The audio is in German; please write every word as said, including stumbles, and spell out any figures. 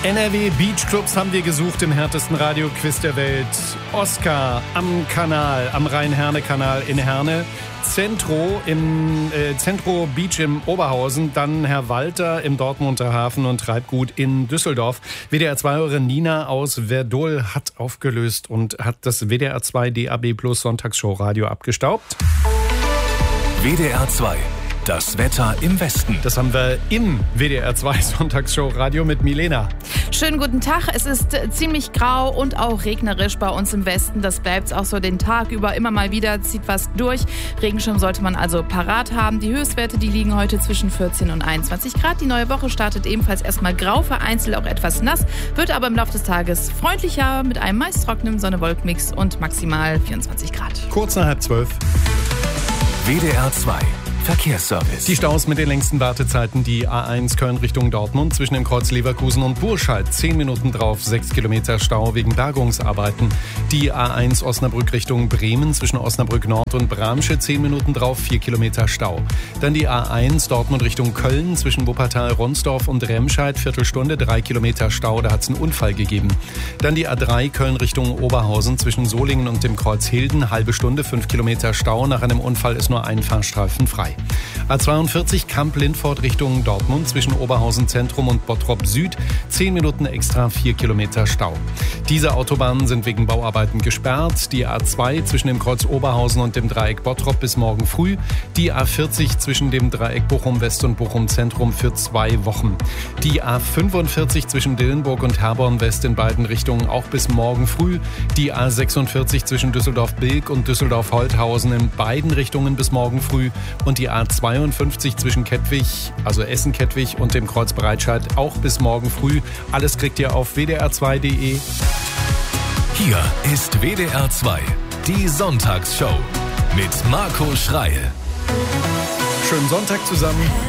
N R W Beachclubs haben wir gesucht im härtesten Radioquiz der Welt. Oscar am Kanal, am Rhein-Herne-Kanal in Herne. Centro im äh, Centro Beach im Oberhausen, dann Herr Walter im Dortmunder Hafen und Treibgut in Düsseldorf. W D R zwei-Hörerin Nina aus Verdol hat aufgelöst und hat das W D R zwei D A B Plus Sonntagsshow-Radio abgestaubt. W D R zwei. Das Wetter im Westen. Das haben wir im W D R zwei Sonntagsshow-Radio mit Milena. Schönen guten Tag. Es ist ziemlich grau und auch regnerisch bei uns im Westen. Das bleibt auch so den Tag über. Immer mal wieder zieht was durch. Regenschirm sollte man also parat haben. Die Höchstwerte, die liegen heute zwischen vierzehn und einundzwanzig Grad. Die neue Woche startet ebenfalls erstmal grau, vereinzelt auch etwas nass, wird aber im Laufe des Tages freundlicher mit einem meist trockenen Sonne-Wolken-Mix und maximal vierundzwanzig Grad. Kurz nach halb zwölf. W D R zwei. Verkehrsservice. Die Staus mit den längsten Wartezeiten, die A eins Köln Richtung Dortmund zwischen dem Kreuz Leverkusen und Burscheid. zehn Minuten drauf, sechs Kilometer Stau wegen Bergungsarbeiten. Die A eins Osnabrück Richtung Bremen zwischen Osnabrück Nord und Bramsche, zehn Minuten drauf, vier Kilometer Stau. Dann die A eins Dortmund Richtung Köln zwischen Wuppertal, Ronsdorf und Remscheid, Viertelstunde, drei Kilometer Stau, da hat es einen Unfall gegeben. Dann die A drei Köln Richtung Oberhausen zwischen Solingen und dem Kreuz Hilden, halbe Stunde, fünf Kilometer Stau. Nach einem Unfall ist nur ein Fahrstreifen frei. A zweiundvierzig Kamp-Lindfort Richtung Dortmund zwischen Oberhausen Zentrum und Bottrop Süd. zehn Minuten extra, vier Kilometer Stau. Diese Autobahnen sind wegen Bauarbeiten gesperrt. Die A zwei zwischen dem Kreuz Oberhausen und dem Dreieck Bottrop bis morgen früh. Die A vierzig zwischen dem Dreieck Bochum West und Bochum Zentrum für zwei Wochen. Die A fünfundvierzig zwischen Dillenburg und Herborn West in beiden Richtungen auch bis morgen früh. Die A sechsundvierzig zwischen Düsseldorf-Bilk und Düsseldorf-Holthausen in beiden Richtungen bis morgen früh. Und die A zweiundfünfzig zwischen Kettwig, also Essen-Kettwig und dem Kreuz Breitscheid auch bis morgen früh. Alles kriegt ihr auf w d r zwei punkt d e. Hier ist W D R zwei, die Sonntagsshow mit Marco Schreil. Schönen Sonntag zusammen.